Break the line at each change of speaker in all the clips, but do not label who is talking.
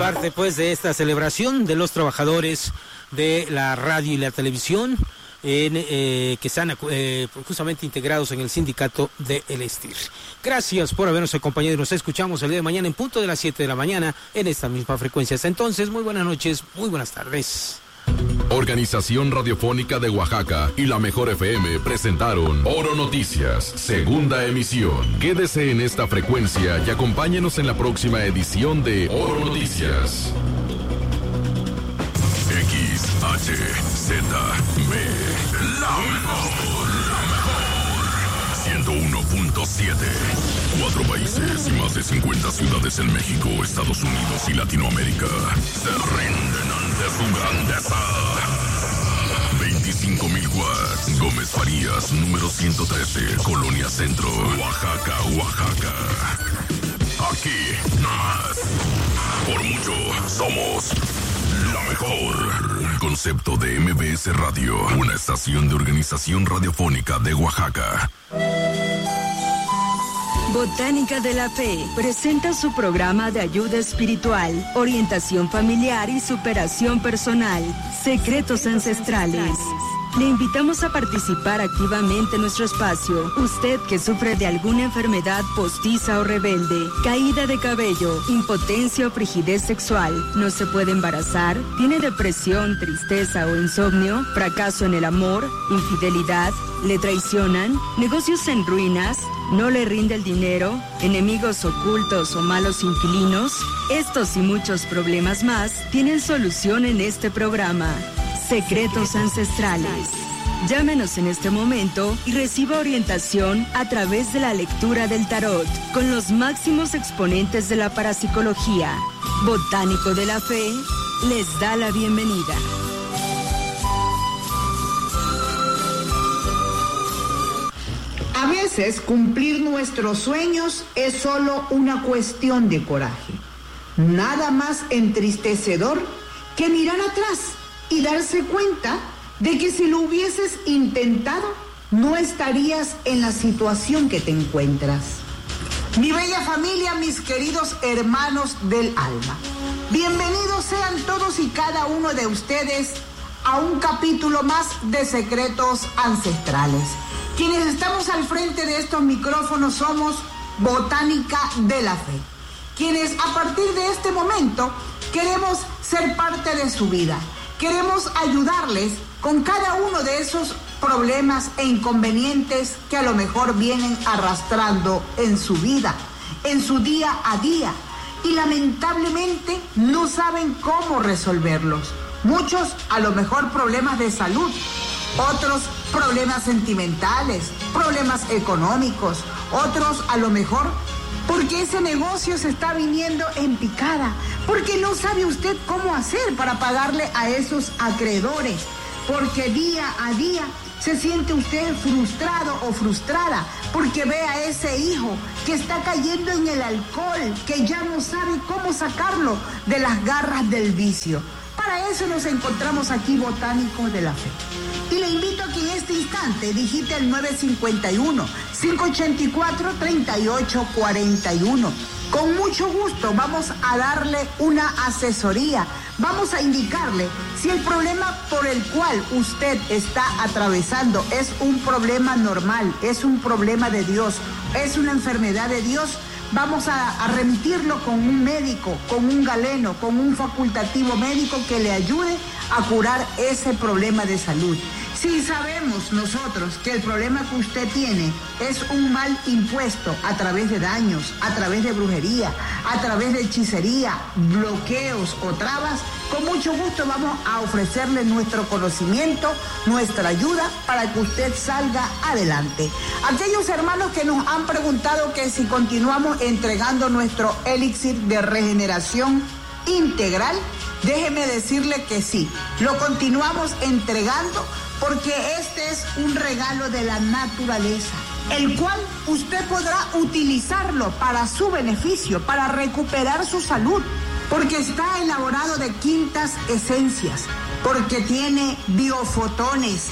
parte pues de esta celebración de los trabajadores de la radio y la televisión que están justamente integrados en el sindicato de El Estir. Gracias por habernos acompañado y nos escuchamos el día de mañana en punto de las 7 de la mañana en esta misma frecuencia. Hasta entonces, muy buenas noches, muy buenas tardes.
Organización Radiofónica de Oaxaca y la Mejor FM presentaron Oro Noticias, segunda emisión. Quédese en esta frecuencia y acompáñenos en la próxima edición de Oro Noticias. XHZB, la mejor, 101.7. 4 países y más de 50 ciudades en México, Estados Unidos y Latinoamérica se rinden ante su grandeza. 25,000 watts. Gómez Farías, número 113, Colonia Centro, Oaxaca, Oaxaca. Aquí, más. Por mucho, somos la mejor. Concepto de MBS Radio, una estación de Organización Radiofónica de Oaxaca.
Botánica de la Fe presenta su programa de ayuda espiritual, orientación familiar y superación personal, Secretos Ancestrales. Le invitamos a participar activamente en nuestro espacio. Usted que sufre de alguna enfermedad postiza o rebelde, caída de cabello, impotencia o frigidez sexual, no se puede embarazar, tiene depresión, tristeza o insomnio, fracaso en el amor, infidelidad, le traicionan, negocios en ruinas, no le rinde el dinero, enemigos ocultos o malos inquilinos. Estos y muchos problemas más tienen solución en este programa. Secretos Ancestrales. Llámenos en este momento y reciba orientación a través de la lectura del tarot con los máximos exponentes de la parapsicología. Botánico de la Fe les da la bienvenida.
A veces cumplir nuestros sueños es solo una cuestión de coraje. Nada más entristecedor que mirar atrás y darse cuenta de que si lo hubieses intentado, no estarías en la situación que te encuentras. Mi bella familia, mis queridos hermanos del alma, bienvenidos sean todos y cada uno de ustedes a un capítulo más de Secretos Ancestrales. Quienes estamos al frente de estos micrófonos somos Botánica de la Fe, quienes a partir de este momento queremos ser parte de su vida. Queremos ayudarles con cada uno de esos problemas e inconvenientes que a lo mejor vienen arrastrando en su vida, en su día a día, y lamentablemente no saben cómo resolverlos. Muchos a lo mejor problemas de salud, otros problemas sentimentales, problemas económicos, otros a lo mejor porque ese negocio se está viniendo en picada, porque no sabe usted cómo hacer para pagarle a esos acreedores, porque día a día se siente usted frustrado o frustrada, porque ve a ese hijo que está cayendo en el alcohol, que ya no sabe cómo sacarlo de las garras del vicio. Para eso nos encontramos aquí, Botánicos de la Fe. Y le invito a que en este instante digite el 951-584-3841. Con mucho gusto vamos a darle una asesoría. Vamos a indicarle si el problema por el cual usted está atravesando es un problema normal, es un problema de Dios, es una enfermedad de Dios. Vamos a remitirlo con un médico, con un galeno, con un facultativo médico que le ayude a curar ese problema de salud. Si sabemos nosotros que el problema que usted tiene es un mal impuesto a través de daños, a través de brujería, a través de hechicería, bloqueos o trabas, con mucho gusto vamos a ofrecerle nuestro conocimiento, nuestra ayuda para que usted salga adelante. Aquellos hermanos que nos han preguntado que si continuamos entregando nuestro elixir de regeneración integral, déjeme decirle que sí, lo continuamos entregando porque este es un regalo de la naturaleza, el cual usted podrá utilizarlo para su beneficio, para recuperar su salud, porque está elaborado de quintas esencias, porque tiene biofotones,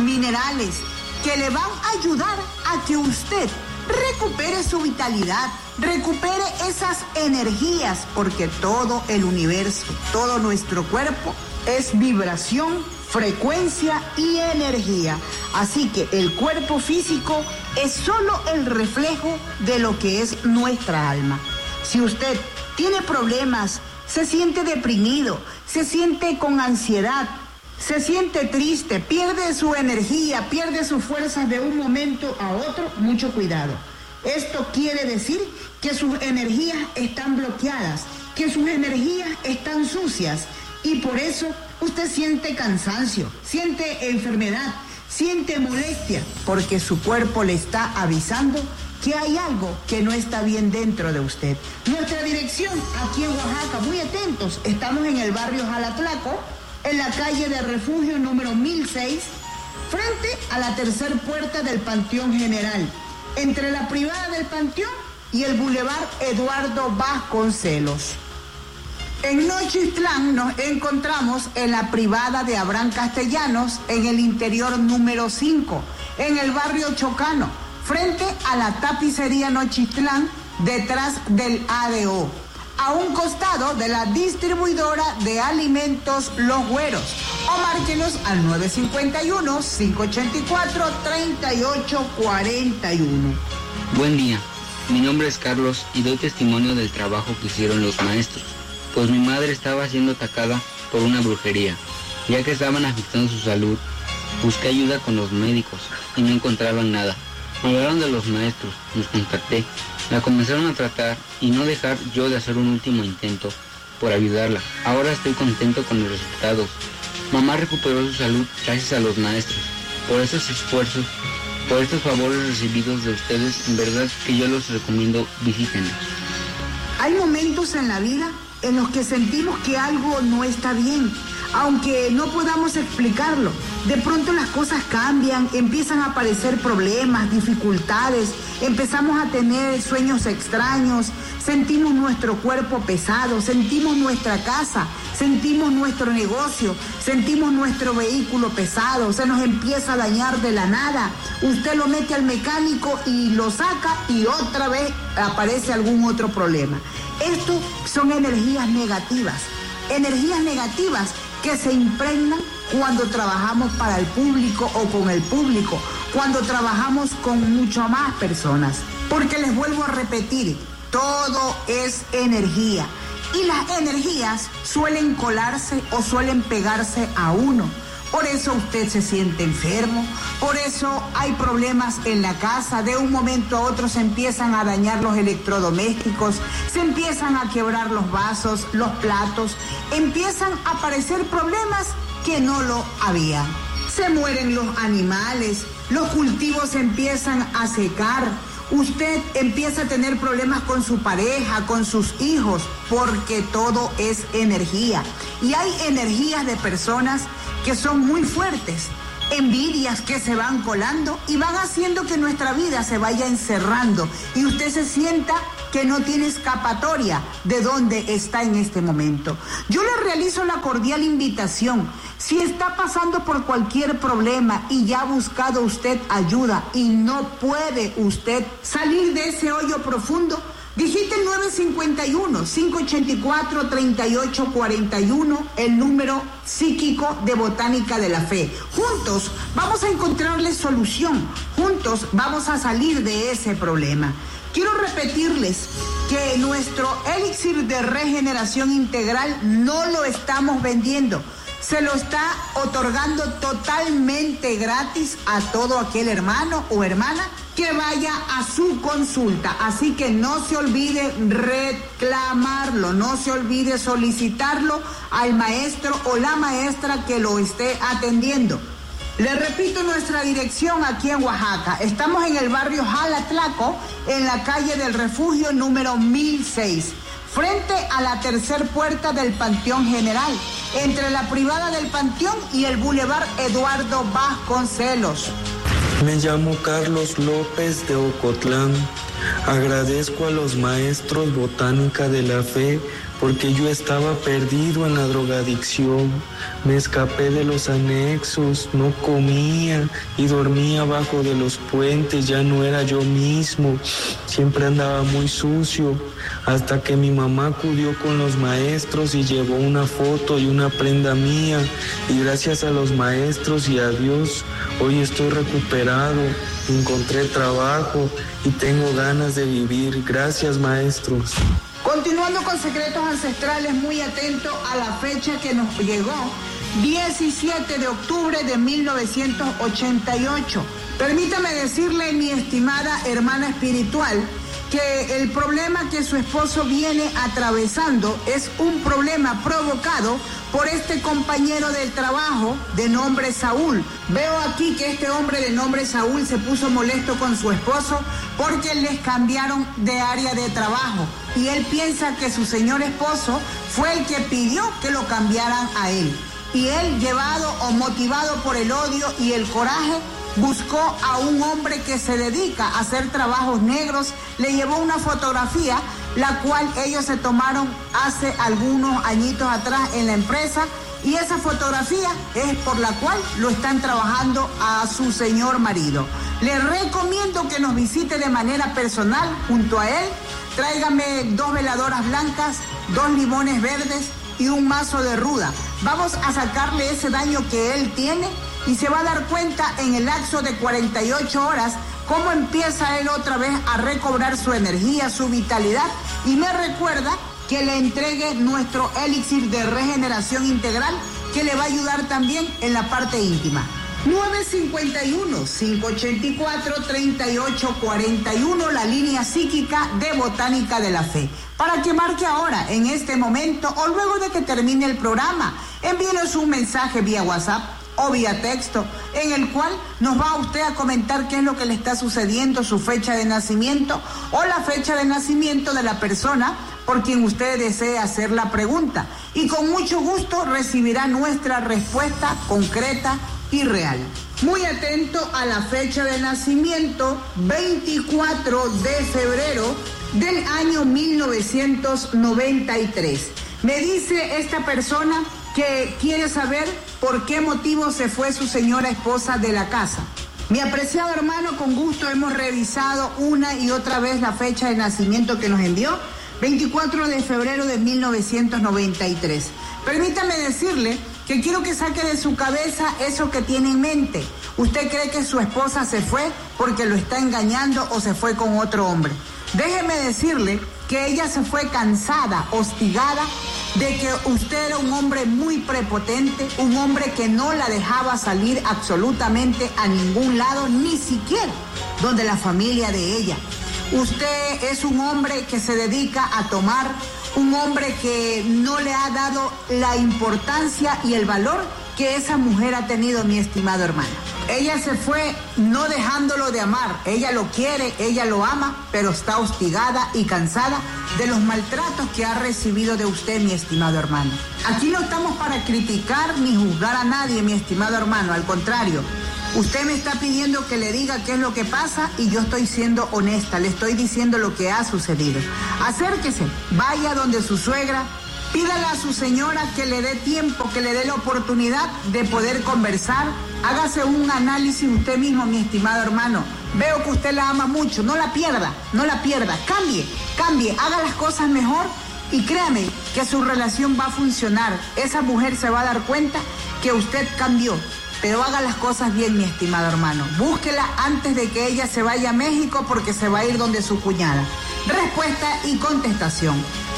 minerales, que le van a ayudar a que usted recupere su vitalidad, recupere esas energías, porque todo el universo, todo nuestro cuerpo es vibración, frecuencia y energía. Así que el cuerpo físico es solo el reflejo de lo que es nuestra alma. Si usted tiene problemas, se siente deprimido, se siente con ansiedad, se siente triste, pierde su energía, pierde sus fuerzas de un momento a otro, mucho cuidado. Esto quiere decir que sus energías están bloqueadas, que sus energías están sucias y por eso usted siente cansancio, siente enfermedad, siente molestia, porque su cuerpo le está avisando que hay algo que no está bien dentro de usted. Nuestra dirección aquí en Oaxaca, muy atentos, estamos en el barrio Jalatlaco, en la calle de Refugio número 1006, frente a la tercer puerta del Panteón General, entre la privada del Panteón y el Boulevard Eduardo Vasconcelos. En Nochistlán nos encontramos en la privada de Abraham Castellanos, en el interior número 5, en el barrio Chocano, frente a la tapicería Nochistlán, detrás del ADO, a un costado de la distribuidora de alimentos Los Güeros, o márquenos al 951-584-3841.
Buen día, mi nombre es Carlos y doy testimonio del trabajo que hicieron los maestros, pues mi madre estaba siendo atacada por una brujería. Ya que estaban afectando su salud, busqué ayuda con los médicos y no encontraban nada. Me hablaron de los maestros, los contacté, la comenzaron a tratar y no dejar yo de hacer un último intento por ayudarla. Ahora estoy contento con los resultados. Mamá recuperó su salud gracias a los maestros. Por esos esfuerzos, por estos favores recibidos de ustedes, en verdad que yo los recomiendo, visítenlos.
Hay momentos en la vida en los que sentimos que algo no está bien, aunque no podamos explicarlo. De pronto las cosas cambian, empiezan a aparecer problemas, dificultades, empezamos a tener sueños extraños, sentimos nuestro cuerpo pesado, sentimos nuestra casa, sentimos nuestro negocio, sentimos nuestro vehículo pesado, se nos empieza a dañar de la nada. Usted lo mete al mecánico y lo saca y otra vez aparece algún otro problema. Esto son energías negativas que se impregnan cuando trabajamos para el público o con el público, cuando trabajamos con mucho más personas. Porque les vuelvo a repetir, todo es energía y las energías suelen colarse o suelen pegarse a uno. Por eso usted se siente enfermo, por eso hay problemas en la casa, de un momento a otro se empiezan a dañar los electrodomésticos, se empiezan a quebrar los vasos, los platos, empiezan a aparecer problemas que no lo había. Se mueren los animales, los cultivos empiezan a secar, usted empieza a tener problemas con su pareja, con sus hijos, porque todo es energía. Y hay energías de personas que son muy fuertes, envidias que se van colando y van haciendo que nuestra vida se vaya encerrando y usted se sienta que no tiene escapatoria de dónde está en este momento. Yo le realizo la cordial invitación. Si está pasando por cualquier problema y ya ha buscado usted ayuda y no puede usted salir de ese hoyo profundo, digite el 951-584-3841, el número psíquico de Botánica de la Fe. Juntos vamos a encontrarle solución, juntos vamos a salir de ese problema. Quiero repetirles que nuestro elixir de regeneración integral no lo estamos vendiendo. Se lo está otorgando totalmente gratis a todo aquel hermano o hermana que vaya a su consulta. Así que no se olvide reclamarlo, no se olvide solicitarlo al maestro o la maestra que lo esté atendiendo. Le repito nuestra dirección aquí en Oaxaca. Estamos en el barrio Jalatlaco, en la calle del Refugio número 1006. Frente a la tercer puerta del Panteón General, entre la privada del Panteón y el Boulevard Eduardo Vasconcelos.
Me llamo Carlos López de Ocotlán. Agradezco a los maestros Botánica de la Fe porque yo estaba perdido en la drogadicción. Me escapé de los anexos, no comía y dormía abajo de los puentes, ya no era yo mismo, siempre andaba muy sucio, hasta que mi mamá acudió con los maestros y llevó una foto y una prenda mía, y gracias a los maestros y a Dios, hoy estoy recuperado, encontré trabajo y tengo ganas de vivir. Gracias, maestros.
Continuando con Secretos Ancestrales, muy atento a la fecha que nos llegó, 17 de octubre de 1988. Permítame decirle, mi estimada hermana espiritual, que el problema que su esposo viene atravesando es un problema provocado por este compañero del trabajo de nombre Saúl. Veo aquí que este hombre de nombre Saúl se puso molesto con su esposo porque les cambiaron de área de trabajo y él piensa que su señor esposo fue el que pidió que lo cambiaran a él. Y él, llevado o motivado por el odio y el coraje, buscó a un hombre que se dedica a hacer trabajos negros, le llevó una fotografía, la cual ellos se tomaron hace algunos añitos atrás en la empresa, y esa fotografía es por la cual lo están trabajando a su señor marido. Le recomiendo que nos visite de manera personal junto a él. Tráigame 2 veladoras blancas, 2 limones verdes y un mazo de ruda. Vamos a sacarle ese daño que él tiene y se va a dar cuenta en el lapso de 48 horas cómo empieza él otra vez a recobrar su energía, su vitalidad, y me recuerda que le entregue nuestro elixir de regeneración integral que le va a ayudar también en la parte íntima. 951-584-3841, la línea psíquica de Botánica de la Fe. Para que marque ahora, en este momento o luego de que termine el programa, envíenos un mensaje vía WhatsApp o vía texto, en el cual nos va usted a comentar qué es lo que le está sucediendo, su fecha de nacimiento o la fecha de nacimiento de la persona por quien usted desee hacer la pregunta. Y con mucho gusto recibirá nuestra respuesta concreta y real. Muy atento a la fecha de nacimiento, 24 de febrero del año 1993. Me dice esta persona que quiere saber por qué motivo se fue su señora esposa de la casa. Mi apreciado hermano, con gusto hemos revisado una y otra vez la fecha de nacimiento que nos envió, 24 de febrero de 1993. Permítame decirle que quiero que saque de su cabeza eso que tiene en mente. ¿Usted cree que su esposa se fue porque lo está engañando o se fue con otro hombre? Déjeme decirle que ella se fue cansada, hostigada, de que usted era un hombre muy prepotente, un hombre que no la dejaba salir absolutamente a ningún lado, ni siquiera donde la familia de ella. Usted es un hombre que se dedica a tomar, un hombre que no le ha dado la importancia y el valor que esa mujer ha tenido, mi estimado hermano. Ella se fue no dejándolo de amar, ella lo quiere, ella lo ama, pero está hostigada y cansada de los maltratos que ha recibido de usted, mi estimado hermano. Aquí no estamos para criticar ni juzgar a nadie, mi estimado hermano, al contrario. Usted me está pidiendo que le diga qué es lo que pasa y yo estoy siendo honesta, le estoy diciendo lo que ha sucedido. Acérquese, vaya donde su suegra, pídale a su señora que le dé tiempo, que le dé la oportunidad de poder conversar. Hágase un análisis usted mismo, mi estimado hermano. Veo que usted la ama mucho, no la pierda, cambie, haga las cosas mejor y créame que su relación va a funcionar. Esa mujer se va a dar cuenta que usted cambió. Pero haga las cosas bien, mi estimado hermano. Búsquela antes de que ella se vaya a México porque se va a ir donde su cuñada. Respuesta y contestación.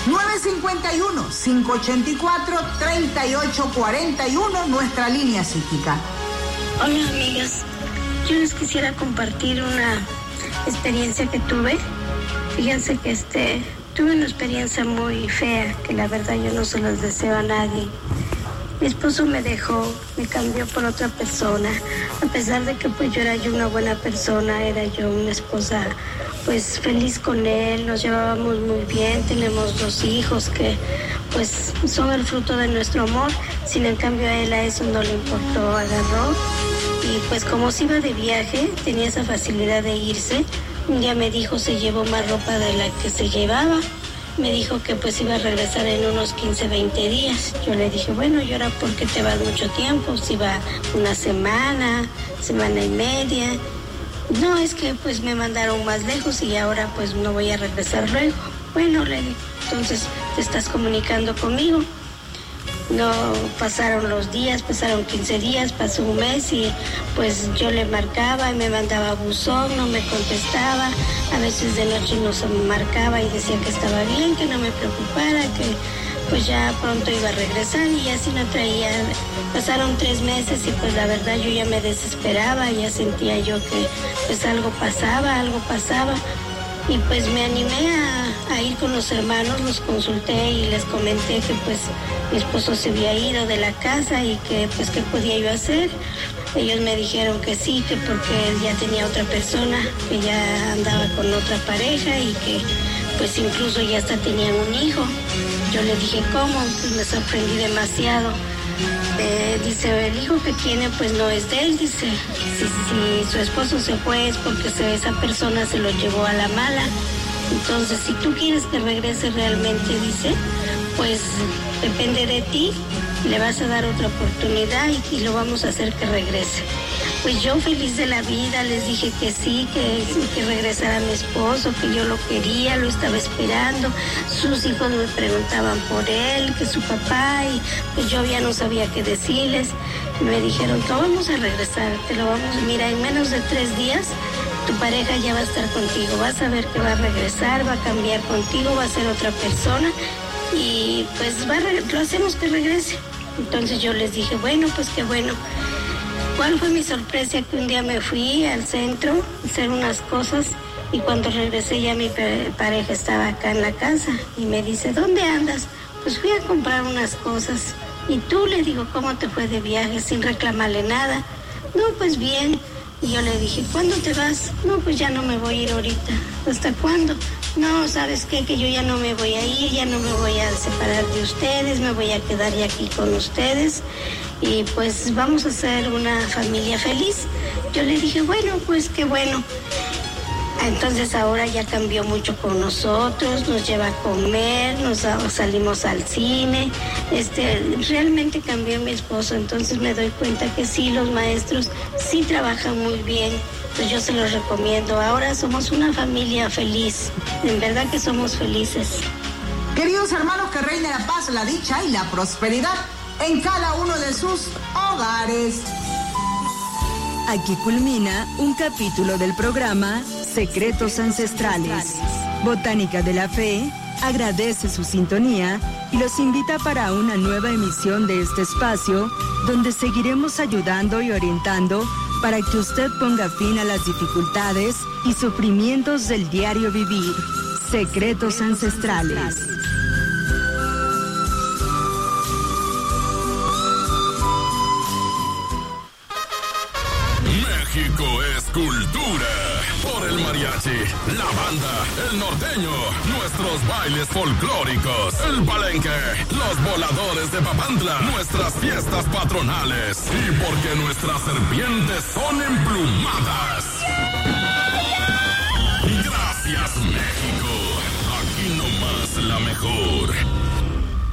951-584-3841, nuestra línea psíquica.
Hola, amigas. Yo les quisiera compartir una experiencia que tuve. Fíjense que tuve una experiencia muy fea, que la verdad yo no se las deseo a nadie. Mi esposo me dejó, me cambió por otra persona, a pesar de que pues yo era una buena persona, era yo una esposa pues feliz con él, nos llevábamos muy bien, tenemos 2 hijos que pues son el fruto de nuestro amor, sin en cambio a él a eso no le importó, agarró y pues como se iba de viaje, tenía esa facilidad de irse, un día me dijo se llevó más ropa de la que se llevaba. me dijo que pues iba a regresar en unos 15, 20 días. Yo le dije, bueno, ¿y ahora por qué te vas mucho tiempo? Si va una semana, semana y media. No, es que pues me mandaron más lejos y ahora pues no voy a regresar luego. Bueno, le digo, entonces te estás comunicando conmigo. No pasaron los días, pasaron 15 días, pasó un mes y pues yo le marcaba y me mandaba buzón, no me contestaba. A veces de noche no se me marcaba y decía que estaba bien, que no me preocupara, que pues ya pronto iba a regresar y así no traía. Pasaron 3 meses y pues la verdad yo ya me desesperaba, ya sentía yo que pues algo pasaba. Y pues me animé a ir con los hermanos, los consulté y les comenté que pues mi esposo se había ido de la casa y que pues qué podía yo hacer. Ellos me dijeron que sí, que porque él ya tenía otra persona, que ya andaba con otra pareja y que pues incluso ya hasta tenían un hijo. Yo le dije, ¿cómo? Pues me sorprendí demasiado. Dice, el hijo que tiene pues no es de él, dice, si su esposo se fue es porque esa persona se lo llevó a la mala. Entonces, si tú quieres que regrese realmente, dice, pues depende de ti, le vas a dar otra oportunidad y lo vamos a hacer que regrese. Pues yo feliz de la vida les dije que sí, que regresara mi esposo, que yo lo quería, lo estaba esperando. Sus hijos me preguntaban por él, que su papá, y pues yo ya no sabía qué decirles. Y me dijeron, te vamos a regresar, mira, en menos de 3 días tu pareja ya va a estar contigo, vas a ver que va a regresar, va a cambiar contigo, va a ser otra persona y pues lo hacemos que regrese. Entonces yo les dije, bueno, pues qué bueno. ¿Cuál fue mi sorpresa? Que un día me fui al centro a hacer unas cosas y cuando regresé ya mi pareja estaba acá en la casa y me dice, ¿dónde andas? Pues fui a comprar unas cosas. Y tú, le digo, ¿cómo te fue de viaje? Sin reclamarle nada. No, pues bien. Y yo le dije, ¿cuándo te vas? No, pues ya no me voy a ir ahorita. ¿Hasta cuándo? No, ¿sabes qué? Que yo ya no me voy a ir, ya no me voy a separar de ustedes, me voy a quedar ya aquí con ustedes y pues vamos a ser una familia feliz. Yo le dije, bueno, pues qué bueno. Entonces ahora ya cambió mucho con nosotros, nos lleva a comer, salimos al cine, realmente cambió mi esposo, entonces me doy cuenta que sí, los maestros sí trabajan muy bien, pues yo se los recomiendo. Ahora somos una familia feliz, en verdad que somos felices.
Queridos hermanos, que reine la paz, la dicha y la prosperidad en cada uno de sus hogares.
Aquí culmina un capítulo del programa Secretos Ancestrales. Botánica de la Fe agradece su sintonía y los invita para una nueva emisión de este espacio donde seguiremos ayudando y orientando para que usted ponga fin a las dificultades y sufrimientos del diario vivir. Secretos Ancestrales.
México es cultura. Por el mariachi, la banda, el norteño, nuestros bailes folclóricos, el palenque, los voladores de Papantla, nuestras fiestas patronales y porque nuestras serpientes son emplumadas.